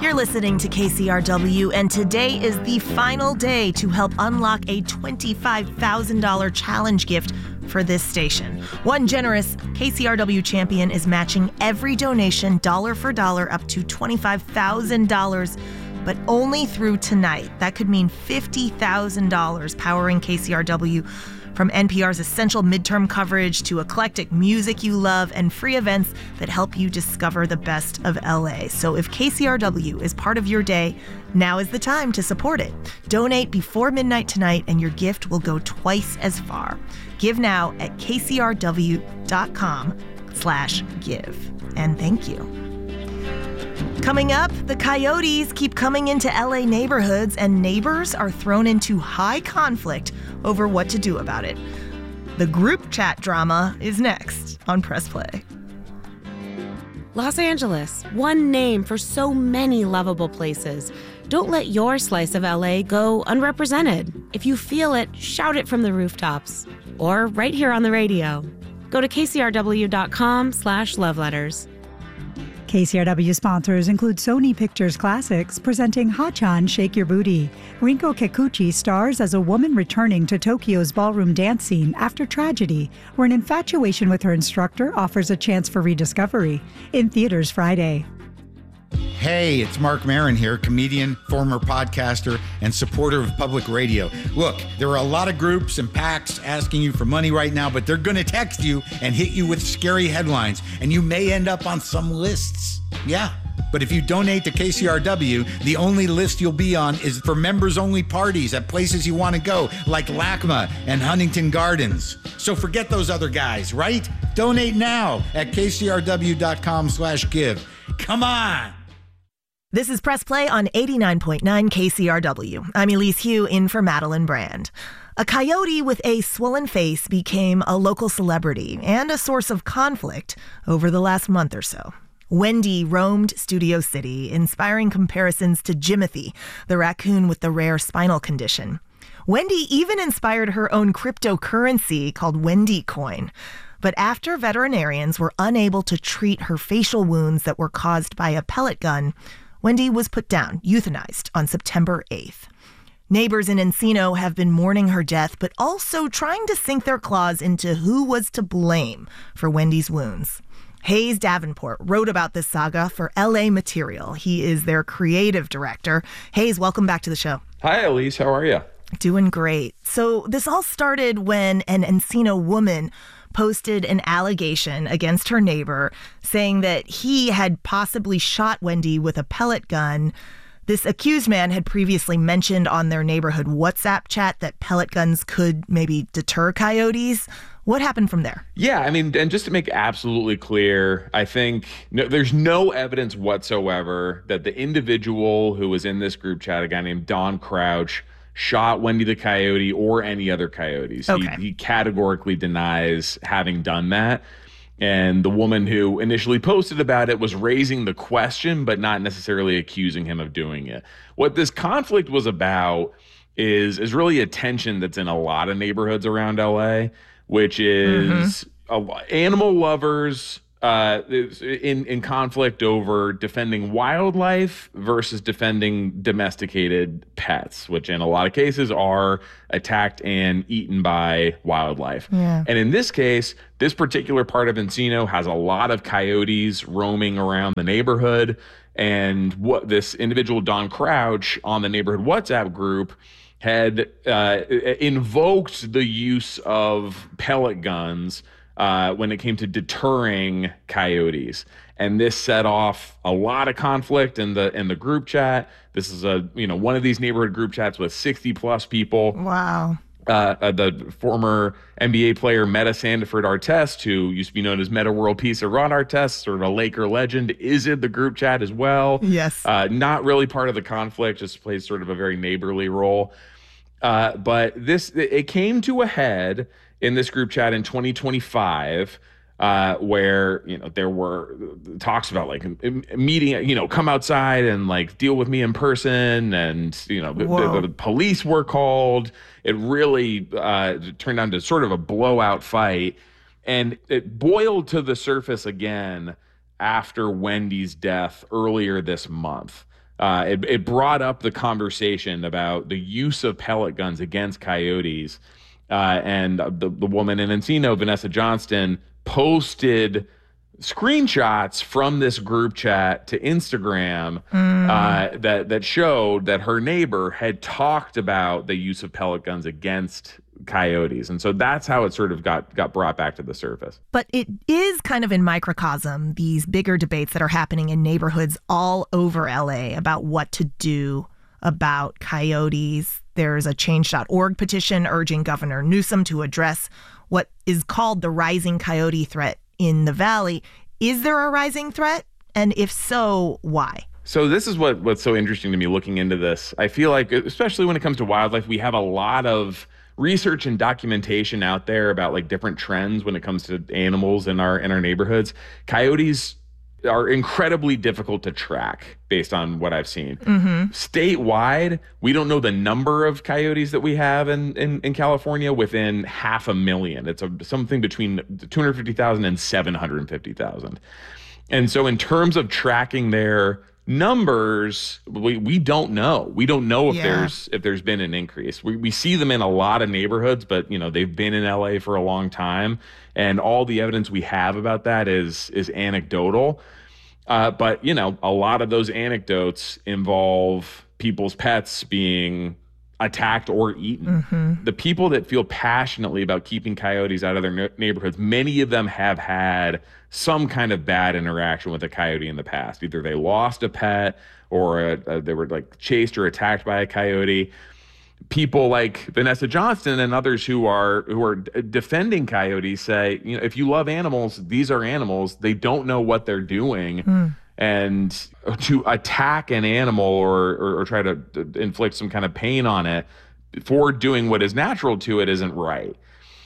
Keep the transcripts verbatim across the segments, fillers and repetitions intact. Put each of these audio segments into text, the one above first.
You're listening to K C R W, and today is the final day to help unlock a twenty-five thousand dollars challenge gift for this station. One generous K C R W champion is matching every donation dollar for dollar up to twenty-five thousand dollars, but only through tonight. That could mean fifty thousand dollars powering K C R W. From N P R's essential midterm coverage to eclectic music you love and free events that help you discover the best of L A. So if K C R W is part of your day, now is the time to support it. Donate before midnight tonight and your gift will go twice as far. Give now at kcrw.com slash give. And thank you. Coming up, the coyotes keep coming into L A neighborhoods and neighbors are thrown into high conflict over what to do about it. The group chat drama is next on Press Play. Los Angeles, one name for so many lovable places. Don't let your slice of L A go unrepresented. If you feel it, shout it from the rooftops or right here on the radio. Go to kcrw.com slash love letters. K C R W sponsors include Sony Pictures Classics presenting Hachan Shake Your Booty. Rinko Kikuchi stars as a woman returning to Tokyo's ballroom dance scene after tragedy, where an infatuation with her instructor offers a chance for rediscovery. In theaters Friday. Hey, it's Mark Maron here, comedian, former podcaster, and supporter of public radio. Look, there are a lot of groups and PACs asking you for money right now, but they're going to text you and hit you with scary headlines, and you may end up on some lists. Yeah, but if you donate to K C R W, the only list you'll be on is for members-only parties at places you want to go, like LACMA and Huntington Gardens. So forget those other guys, right? Donate now at kcrw.com slash give. Come on! This is Press Play on eighty-nine point nine K C R W. I'm Elise Hugh in for Madeline Brand. A coyote with a swollen face became a local celebrity and a source of conflict over the last month or so. Wendy roamed Studio City, inspiring comparisons to Jimothy, the raccoon with the rare spinal condition. Wendy even inspired her own cryptocurrency called Wendy Coin. But after veterinarians were unable to treat her facial wounds that were caused by a pellet gun, Wendy was put down, euthanized, on September eighth. Neighbors in Encino have been mourning her death, but also trying to sink their claws into who was to blame for Wendy's wounds. Hayes Davenport wrote about this saga for L A Material. He is their creative director. Hayes, welcome back to the show. Hi, Elise. How are you? Doing great. So this all started when an Encino woman posted an allegation against her neighbor saying that he had possibly shot Wendy with a pellet gun. This accused man had previously mentioned on their neighborhood WhatsApp chat that pellet guns could maybe deter coyotes. What happened from there? Yeah, I mean, and just to make absolutely clear, I think no, there's no evidence whatsoever that the individual who was in this group chat, a guy named Don Crouch, shot Wendy the coyote or any other coyotes. Okay. He, he categorically denies having done that. And the woman who initially posted about it was raising the question, but not necessarily accusing him of doing it. What this conflict was about is, is really a tension that's in a lot of neighborhoods around L A, which is mm-hmm. a, animal lovers uh, in, in conflict over defending wildlife versus defending domesticated pets, which in a lot of cases are attacked and eaten by wildlife. Yeah. And in this case, this particular part of Encino has a lot of coyotes roaming around the neighborhood. And what this individual, Don Crouch, on the neighborhood WhatsApp group had uh, invoked the use of pellet guns Uh, when it came to deterring coyotes. And this set off a lot of conflict in the in the group chat. This is a, you know, one of these neighborhood group chats with sixty plus people. Wow. Uh, uh, the former N B A player Meta Sandiford Artest, who used to be known as Meta World Peace of Ron Artest, sort of a Laker legend, is in the group chat as well. Yes. Uh, not really part of the conflict, just plays sort of a very neighborly role. Uh, but this, it came to a head in this group chat in twenty twenty-five, uh, where, you know, there were talks about like meeting, you know, come outside and like deal with me in person. And, you know, the, the, the police were called. It really uh, turned out to sort of a blowout fight. And it boiled to the surface again after Wendy's death earlier this month. Uh, it, it brought up the conversation about the use of pellet guns against coyotes. Uh, and the, the woman in Encino, Vanessa Johnston, posted screenshots from this group chat to Instagram mm. uh, that that showed that her neighbor had talked about the use of pellet guns against coyotes. And so that's how it sort of got got brought back to the surface. But it is kind of in microcosm, these bigger debates that are happening in neighborhoods all over L A about what to do about coyotes. There's a change dot org petition urging Governor Newsom to address what is called the rising coyote threat in the Valley. Is there a rising threat? And if so, why? So this is what what's so interesting to me looking into this. I feel like, especially when it comes to wildlife, we have a lot of research and documentation out there about like different trends when it comes to animals in our in our neighborhoods. Coyotes are incredibly difficult to track based on what I've seen. Mm-hmm. Statewide, we don't know the number of coyotes that we have in, in, in California within half a million. It's a, something between two hundred fifty thousand and seven hundred fifty thousand. And so in terms of tracking their numbers, we, we don't know. We don't know if yeah. there's if there's been an increase. We we see them in a lot of neighborhoods, but you know, they've been in L A for a long time, and all the evidence we have about that is is anecdotal. Uh, but you know, a lot of those anecdotes involve people's pets being attacked or eaten. Mm-hmm. The people that feel passionately about keeping coyotes out of their no- neighborhoods, many of them have had some kind of bad interaction with a coyote in the past. Either they lost a pet or a, a, they were like chased or attacked by a coyote. People like Vanessa Johnston and others who are who are defending coyotes say, you know, if you love animals, these are animals. They don't know what they're doing. Mm. And to attack an animal or, or, or try to inflict some kind of pain on it for doing what is natural to it isn't right.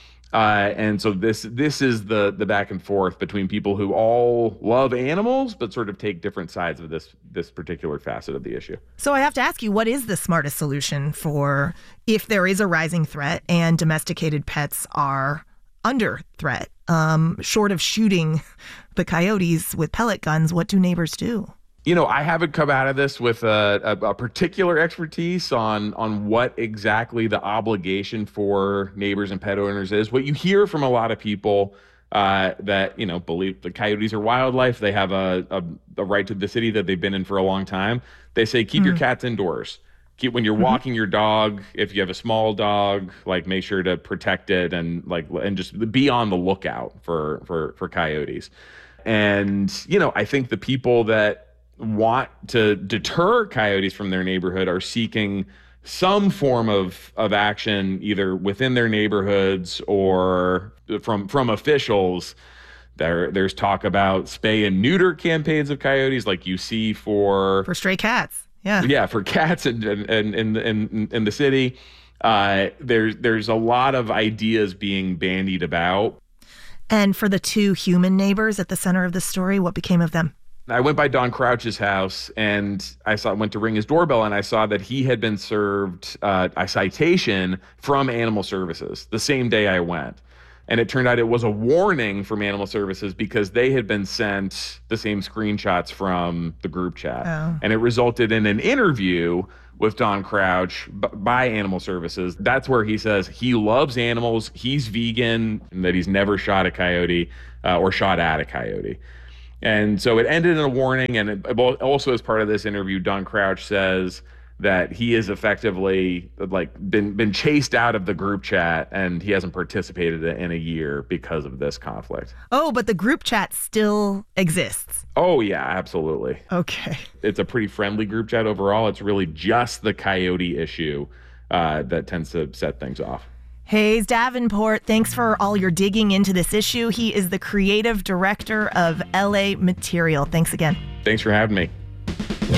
Uh, and so this this is the the back and forth between people who all love animals but sort of take different sides of this this particular facet of the issue. So I have to ask you, what is the smartest solution for if there is a rising threat and domesticated pets are under threat? Um, short of shooting the coyotes with pellet guns, what do neighbors do? You know, I haven't come out of this with a, a, a particular expertise on on what exactly the obligation for neighbors and pet owners is. What you hear from a lot of people uh, that, you know, believe the coyotes are wildlife, they have a, a, a right to the city that they've been in for a long time. They say, keep mm. your cats indoors. Keep, when you're mm-hmm. walking your dog, if you have a small dog, like make sure to protect it and like and just be on the lookout for for for coyotes. And, you know, I think the people that want to deter coyotes from their neighborhood are seeking some form of, of action, either within their neighborhoods or from from officials. There, there's talk about spay and neuter campaigns of coyotes like you see for... For stray cats, yeah. Yeah, for cats in, in, in, in, in the city. Uh, there's, there's a lot of ideas being bandied about. And for the two human neighbors at the center of the story, what became of them? I went by Don Crouch's house and I saw went to ring his doorbell and I saw that he had been served uh, a citation from Animal Services the same day I went. And it turned out it was a warning from Animal Services because they had been sent the same screenshots from the group chat. Oh. And it resulted in an interview with Don Crouch b- by Animal Services. That's where he says he loves animals, he's vegan, and that he's never shot a coyote uh, or shot at a coyote. And so it ended in a warning. And it, also as part of this interview, Don Crouch says that he is effectively like been been chased out of the group chat and he hasn't participated in a year because of this conflict. Oh, but the group chat still exists. Oh, yeah, absolutely. Okay. It's a pretty friendly group chat overall. It's really just the coyote issue uh, that tends to set things off. Hayes Davenport, thanks for all your digging into this issue. He is the creative director of L A Material. Thanks again. Thanks for having me.